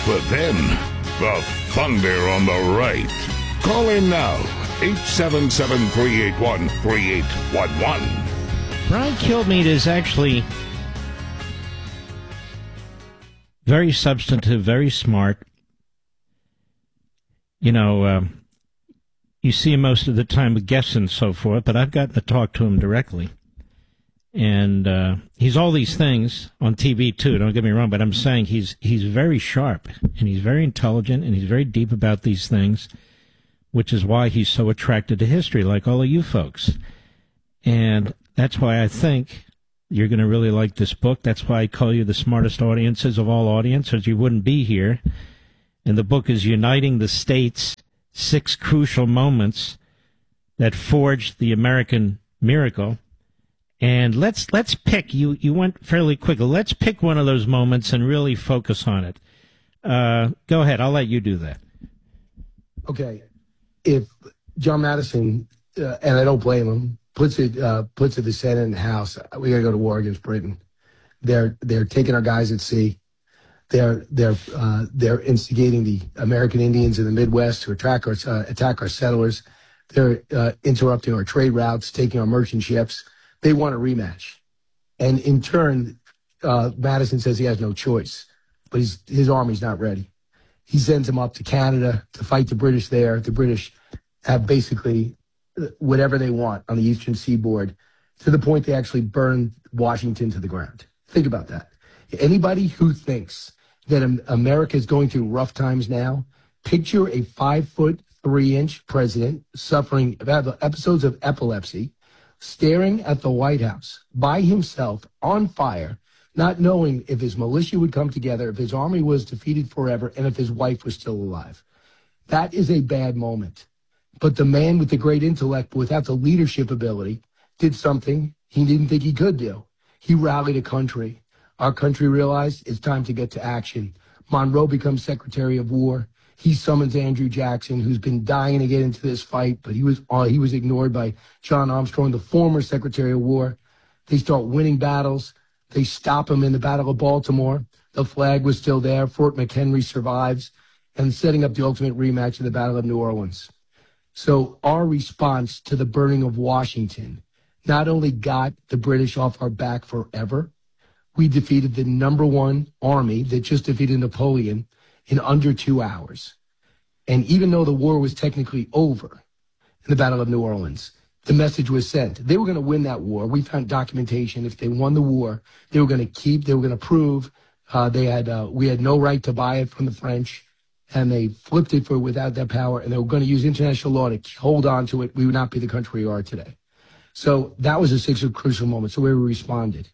But then, the thunder on the right. Call in now, 877-381-3811. Brian Kilmeade is actually very substantive, very smart. You know, you see him most of the time with guests and so forth, but I've gotten to talk to him directly. And he's all these things on TV, too, don't get me wrong, but I'm saying he's very sharp, and he's very intelligent, and he's very deep about these things, which is why he's so attracted to history, like all of you folks. And that's why I think you're going to really like this book. That's why I call you the smartest audiences of all audiences. You wouldn't be here. And the book is Uniting the States, 6 Crucial Moments That Forged the American Miracle. And let's pick, you went fairly quickly. Let's pick one of those moments and really focus on it. Go ahead. I'll let you do that. Okay. If John Madison, and I don't blame him, puts it to the Senate and the House, we got to go to war against Britain. They're taking our guys at sea. They're instigating the American Indians in the Midwest to attack our settlers. They're interrupting our trade routes, taking our merchant ships. They want a rematch. And in turn, Madison says he has no choice, but his army's not ready. He sends them up to Canada to fight the British there. The British have basically whatever they want on the eastern seaboard, to the point they actually burn Washington to the ground. Think about that. Anybody who thinks that America is going through rough times now, picture a 5'3" president suffering episodes of epilepsy, staring at the White House by himself on fire, not knowing if his militia would come together, if his army was defeated forever, and if his wife was still alive. That is a bad moment. But the man with the great intellect, but without the leadership ability, did something he didn't think he could do. He rallied a country. Our country realized it's time to get to action. Monroe becomes Secretary of War. He summons Andrew Jackson, who's been dying to get into this fight, but he was ignored by John Armstrong, the former Secretary of War. They start winning battles. They stop him in the Battle of Baltimore. The flag was still there. Fort McHenry survives, and setting up the ultimate rematch of the Battle of New Orleans. So our response to the burning of Washington not only got the British off our back forever, we defeated the #1 army that just defeated Napoleon in under 2 hours. And even though the war was technically over in the Battle of New Orleans, the message was sent. They were going to win that war. We found documentation. If they won the war, they were going to prove we had no right to buy it from the French. And they flipped it without that power, and they were going to use international law to hold on to it. We would not be the country we are today. So that was a 6 crucial moment. So we responded.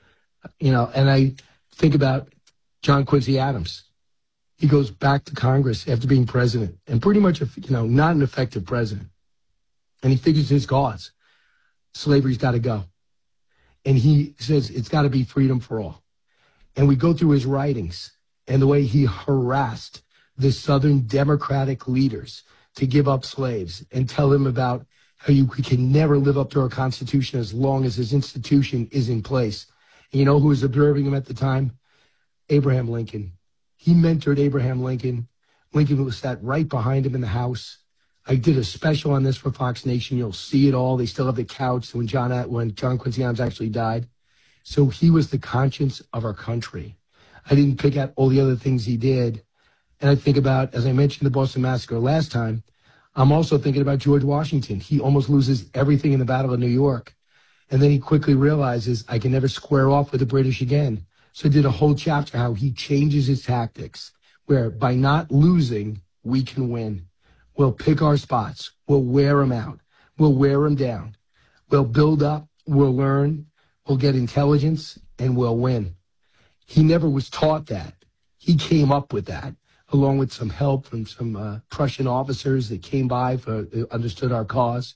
And I think about John Quincy Adams. He goes back to Congress after being president, and pretty much, not an effective president. And he figures his cause. Slavery's got to go. And he says it's got to be freedom for all. And we go through his writings and the way he harassed the Southern Democratic leaders to give up slaves and tell them about how we can never live up to our Constitution as long as this institution is in place. And you know who was observing him at the time? Abraham Lincoln. He mentored Abraham Lincoln. Lincoln was sat right behind him in the House. I did a special on this for Fox Nation. You'll see it all. They still have the couch when John Quincy Adams actually died. So he was the conscience of our country. I didn't pick out all the other things he did. And I think about, as I mentioned, the Boston Massacre last time, I'm also thinking about George Washington. He almost loses everything in the Battle of New York. And then he quickly realizes, I can never square off with the British again. So I did a whole chapter how he changes his tactics, where by not losing, we can win. We'll pick our spots. We'll wear them out. We'll wear them down. We'll build up. We'll learn. We'll get intelligence, and we'll win. He never was taught that. He came up with that, along with some help from some Prussian officers that came by, understood our cause.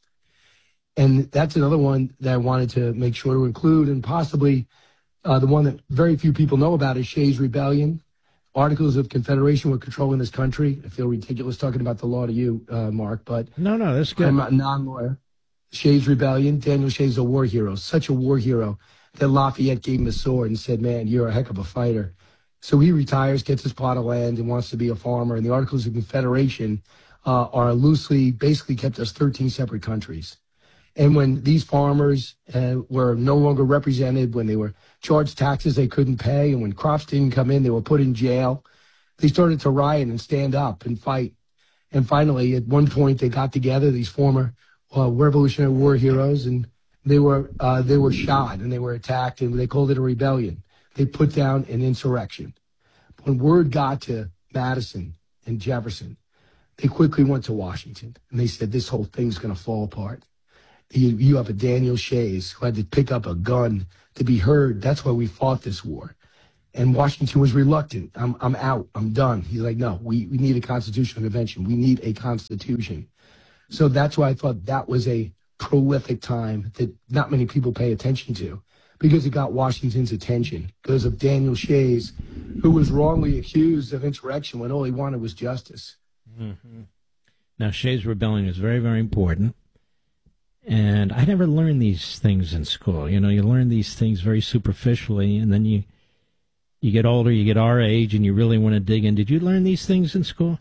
And that's another one that I wanted to make sure to include, and possibly the one that very few people know about is Shays' Rebellion. Articles of Confederation were controlling this country. I feel ridiculous talking about the law to you, Mark, but no, that's good. I'm a non-lawyer. Shays' Rebellion, Daniel Shays, a war hero, such a war hero that Lafayette gave him a sword and said, man, you're a heck of a fighter. So he retires, gets his plot of land, and wants to be a farmer. And the Articles of Confederation are loosely, basically kept us 13 separate countries. And when these farmers were no longer represented, when they were charged taxes they couldn't pay, and when crops didn't come in, they were put in jail, they started to riot and stand up and fight. And finally, at one point, they got together, these former Revolutionary War heroes, and they were shot and they were attacked, and they called it a rebellion. They put down an insurrection. When word got to Madison and Jefferson, they quickly went to Washington, and they said, this whole thing's going to fall apart. You have a Daniel Shays who had to pick up a gun to be heard. That's why we fought this war. And Washington was reluctant. I'm out. I'm done. He's like, no, we need a constitutional convention. We need a constitution. So that's why I thought that was a prolific time that not many people pay attention to, because it got Washington's attention because of Daniel Shays, who was wrongly accused of insurrection when all he wanted was justice. Mm-hmm. Now, Shays' Rebellion is very, very important. And I never learned these things in school. You know, you learn these things very superficially, and then you get older, you get our age, and you really want to dig in. Did you learn these things in school?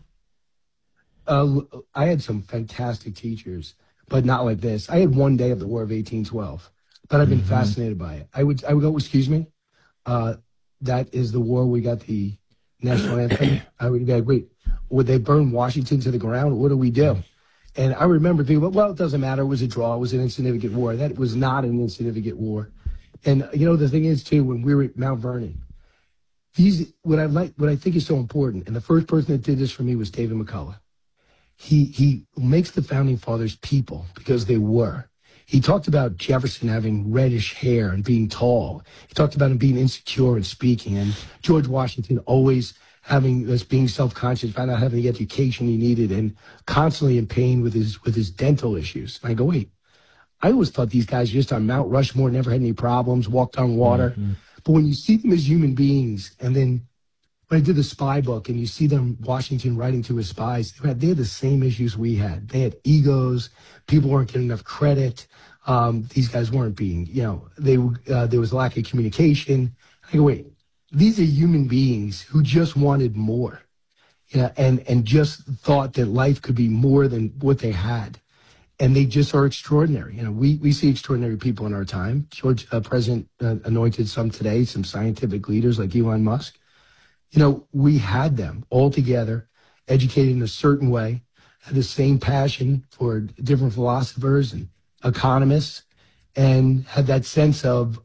I had some fantastic teachers, but not like this. I had one day of the War of 1812, but I've been fascinated by it. I would go, excuse me, that is the war we got the national anthem. I would be like, wait, would they burn Washington to the ground? What do we do? And I remember thinking, well, it doesn't matter. It was a draw. It was an insignificant war. That was not an insignificant war. And, you know, the thing is, too, when we were at Mount Vernon, what I think is so important, and the first person that did this for me was David McCullough. He makes the Founding Fathers people because they were. He talked about Jefferson having reddish hair and being tall. He talked about him being insecure and speaking, and George Washington always having this, being self-conscious, found out having the education he needed, and constantly in pain with his dental issues. And I go, wait, I always thought these guys just on Mount Rushmore never had any problems, walked on water. Mm-hmm. But when you see them as human beings, and then when I did the spy book, and you see them, Washington writing to his spies, they had the same issues we had. They had egos. People weren't getting enough credit. These guys weren't being, you know, there was a lack of communication. I go, wait. These are human beings who just wanted more, you know, and just thought that life could be more than what they had. And they just are extraordinary. You know, we see extraordinary people in our time. President anointed some today, some scientific leaders like Elon Musk. You know, we had them all together, educated in a certain way, had the same passion for different philosophers and economists, and had that sense of,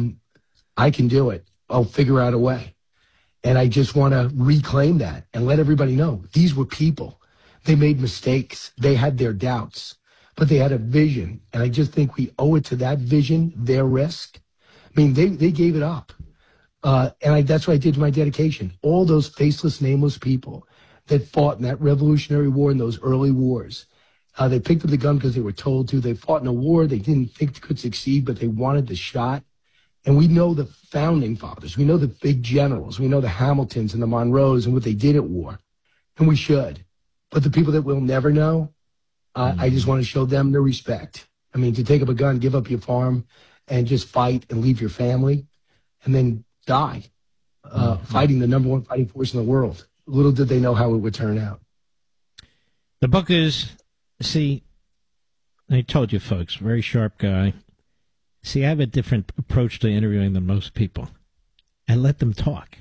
I can do it. I'll figure out a way. And I just want to reclaim that and let everybody know these were people. They made mistakes. They had their doubts, but they had a vision. And I just think we owe it to that vision, their risk. I mean, they gave it up. That's what I did to my dedication. All those faceless, nameless people that fought in that Revolutionary War, in those early wars, they picked up the gun because they were told to. They fought in a war they didn't think could succeed, but they wanted the shot. And we know the Founding Fathers. We know the big generals. We know the Hamiltons and the Monroes and what they did at war. And we should. But the people that we'll never know, I just want to show them the respect. I mean, to take up a gun, give up your farm, and just fight and leave your family, and then die fighting the number one fighting force in the world. Little did they know how it would turn out. The book is, see, I told you folks, very sharp guy. See, I have a different approach to interviewing than most people. I let them talk.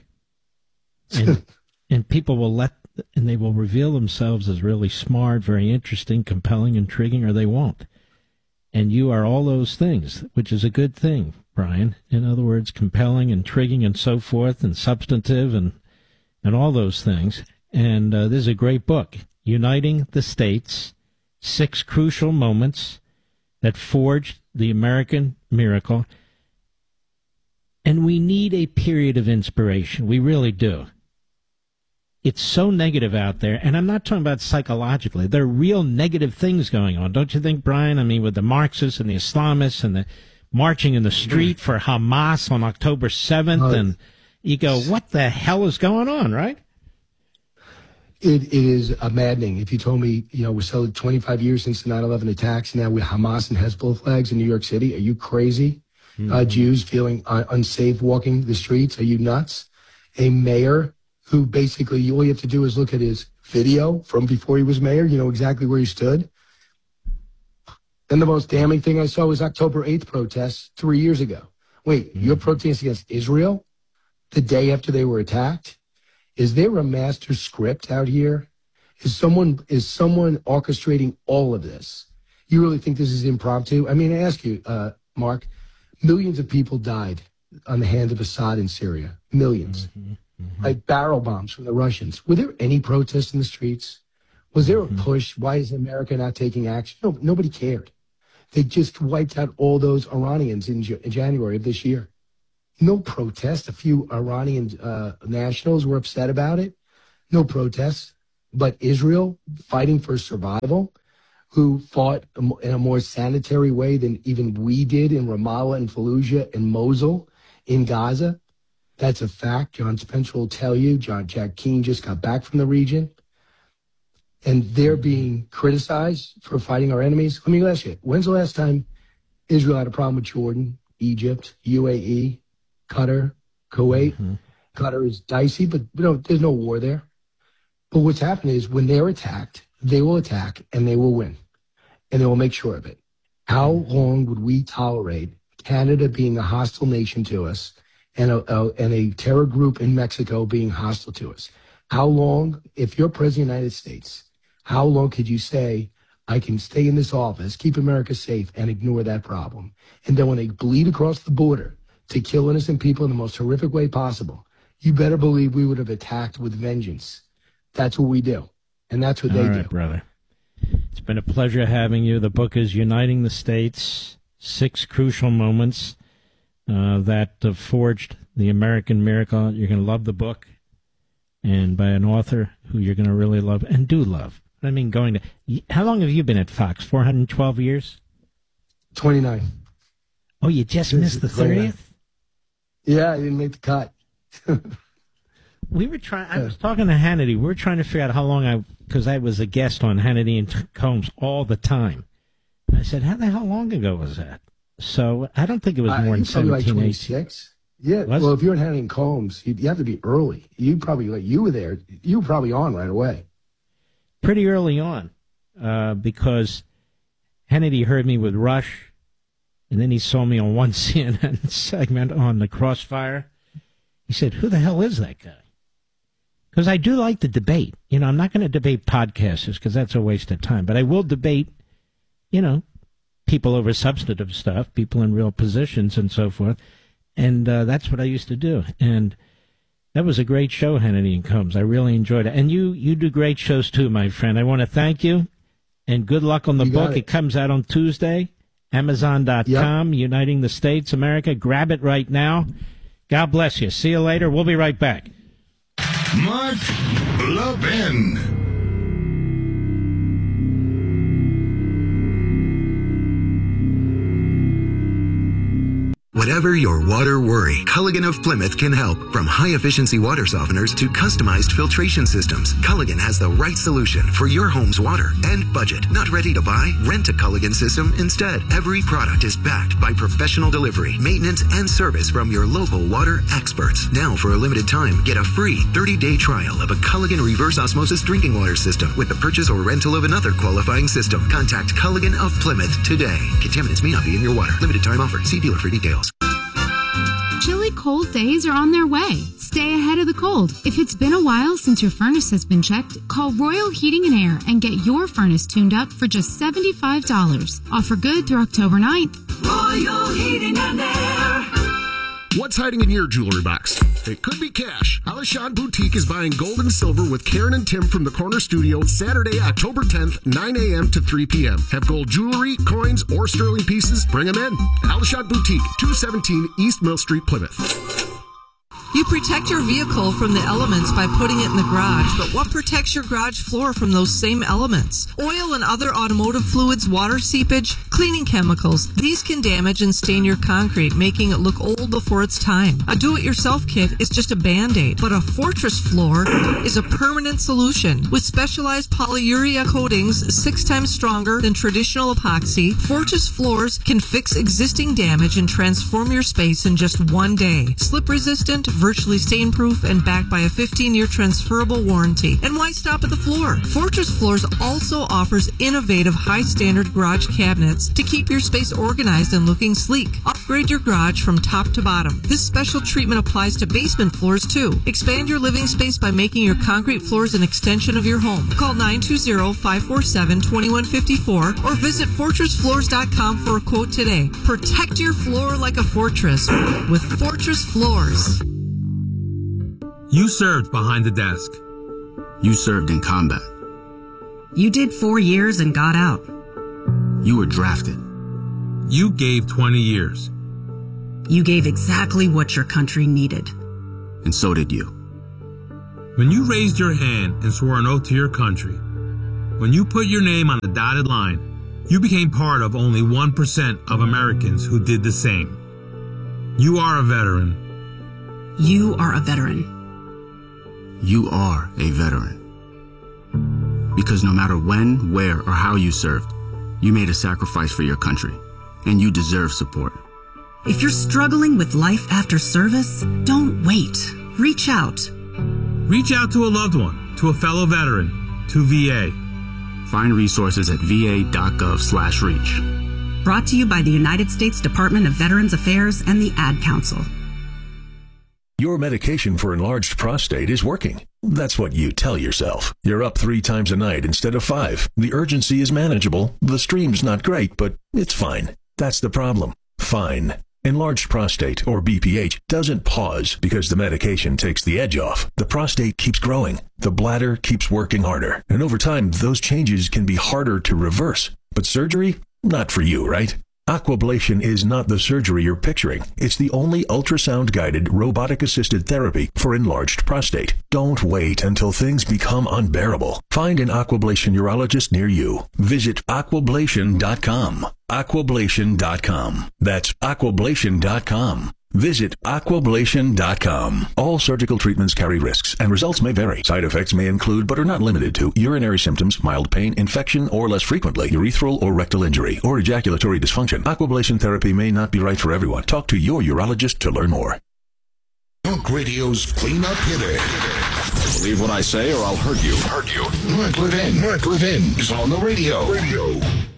And people will and they will reveal themselves as really smart, very interesting, compelling, intriguing, or they won't. And you are all those things, which is a good thing, Brian. In other words, compelling, intriguing, and so forth, and substantive, and all those things. And this is a great book, Uniting the States, 6 Crucial Moments that Forged the American Miracle. And we need a period of inspiration. We really do. It's so negative out there, and I'm not talking about psychologically. There are real negative things going on. Don't you think, Brian? I mean, with the Marxists and the Islamists and the marching in the street for Hamas on October 7th, and you go, what the hell is going on, right? It is maddening. If you told me, you know, we're still 25 years since the 9/11 attacks, now with Hamas and Hezbollah flags in New York City, are you crazy? Jews feeling unsafe walking the streets, are you nuts? a mayor who basically all you have to do is look at his video from before he was mayor. You know exactly where he stood. And the most damning thing I saw was October 8th protests 3 years ago. Wait, you're protesting against Israel the day after they were attacked? Is there a master script out here? Is someone orchestrating all of this? You really think this is impromptu? I mean, I ask you, Mark, millions of people died on the hand of Assad in Syria. Millions. Like barrel bombs from the Russians. Were there any protests in the streets? Was there a push? Why is America not taking action? No, nobody cared. They just wiped out all those Iranians in January of this year. No protest. A few Iranian nationals were upset about it. No protests. But Israel, fighting for survival, who fought in a more sanitary way than even we did in Ramallah and Fallujah and Mosul in Gaza. That's a fact. John Spencer will tell you. Jack Keane just got back from the region. And they're being criticized for fighting our enemies. Let me ask you, when's the last time Israel had a problem with Jordan, Egypt, UAE, Qatar, Kuwait? Qatar is dicey, but there's no war there. But what's happened is when they're attacked, they will attack and they will win. And they will make sure of it. How long would we tolerate Canada being a hostile nation to us and a terror group in Mexico being hostile to us? How long, if you're president of the United States, how long could you say, I can stay in this office, keep America safe, and ignore that problem? And then when they bleed across the border to kill innocent people in the most horrific way possible, you better believe we would have attacked with vengeance. That's what we do. And that's what they do. All right, brother. It's been a pleasure having you. The book is Uniting the States, 6 Crucial Moments that forged the American Miracle. You're going to love the book, and by an author who you're going to really love and do love. I mean, how long have you been at Fox? 412 years? 29. Oh, you just missed the 30th? Yeah, I didn't make the cut. I was talking to Hannity. We were trying to figure out how long because I was a guest on Hannity and Combs all the time. And I said, how long ago was that? So I don't think it was more than 17, like 26. Yeah, well, if you're in Hannity and Combs, you have to be early. You were there. You were probably on right away. Pretty early on, because Hannity heard me with Rush, and then he saw me on one CNN segment on the Crossfire. He said, who the hell is that guy? Because I do like the debate. I'm not going to debate podcasters because that's a waste of time. But I will debate, people over substantive stuff, people in real positions and so forth. And that's what I used to do. And that was a great show, Hannity and Combs. I really enjoyed it. And you do great shows too, my friend. I want to thank you. And good luck on the book. It comes out on Tuesday. Amazon.com, yep. Uniting the States, America. Grab it right now. God bless you. See you later. We'll be right back. Mark Levin. Whatever your water worry, Culligan of Plymouth can help. From high-efficiency water softeners to customized filtration systems, Culligan has the right solution for your home's water and budget. Not ready to buy? Rent a Culligan system instead. Every product is backed by professional delivery, maintenance, and service from your local water experts. Now, for a limited time, get a free 30-day trial of a Culligan reverse osmosis drinking water system with the purchase or rental of another qualifying system. Contact Culligan of Plymouth today. Contaminants may not be in your water. Limited time offer. See dealer for details. Chilly cold days are on their way. Stay ahead of the cold. If it's been a while since your furnace has been checked, call Royal Heating and Air and get your furnace tuned up for just $75. Offer good through October 9th. Royal Heating and Air. What's hiding in your jewelry box? It could be cash. Alishon Boutique is buying gold and silver with Karen and Tim from the Corner Studio Saturday, October 10th, 9 a.m. to 3 p.m. Have gold jewelry, coins, or sterling pieces? Bring them in. Alishon Boutique, 217 East Mill Street, Plymouth. You protect your vehicle from the elements by putting it in the garage, but what protects your garage floor from those same elements? Oil and other automotive fluids, water seepage, Cleaning chemicals. These can damage and stain your concrete, making it look old before its time. A do-it-yourself kit is just a Band-Aid, but a Fortress floor is a permanent solution. With specialized polyurea coatings 6 times stronger than traditional epoxy, Fortress floors can fix existing damage and transform your space in just 1 day. Slip-resistant, virtually stain-proof, and backed by a 15-year transferable warranty. And why stop at the floor? Fortress Floors also offers innovative, high-standard garage cabinets to keep your space organized and looking sleek. Upgrade your garage from top to bottom. This special treatment applies to basement floors, too. Expand your living space by making your concrete floors an extension of your home. Call 920-547-2154 or visit fortressfloors.com for a quote today. Protect your floor like a fortress with Fortress Floors. You served behind the desk. You served in combat. You did 4 years and got out. You were drafted. You gave 20 years. You gave exactly what your country needed. And so did you. When you raised your hand and swore an oath to your country, when you put your name on the dotted line, you became part of only 1% of Americans who did the same. You are a veteran. You are a veteran. You are a veteran. Because no matter when, where, or how you served, you made a sacrifice for your country, and you deserve support. If you're struggling with life after service, don't wait. Reach out. Reach out to a loved one, to a fellow veteran, to VA. Find resources at va.gov/reach. Brought to you by the United States Department of Veterans Affairs and the Ad Council. Your medication for enlarged prostate is working. That's what you tell yourself. You're up 3 times a night instead of 5. The urgency is manageable. The stream's not great, but it's fine. That's the problem. Fine. Enlarged prostate, or BPH, doesn't pause because the medication takes the edge off. The prostate keeps growing. The bladder keeps working harder. And over time, those changes can be harder to reverse. But surgery? Not for you, right? Aquablation is not the surgery you're picturing. It's the only ultrasound-guided, robotic-assisted therapy for enlarged prostate. Don't wait until things become unbearable. Find an Aquablation urologist near you. Visit aquablation.com. Aquablation.com. That's aquablation.com. Visit aquablation.com. All surgical treatments carry risks, and results may vary. Side effects may include, but are not limited to, urinary symptoms, mild pain, infection, or less frequently, urethral or rectal injury, or ejaculatory dysfunction. Aquablation therapy may not be right for everyone. Talk to your urologist to learn more. Talk Radio's Cleanup Hitter. Believe what I say or I'll hurt you. Mark Levin is on the radio.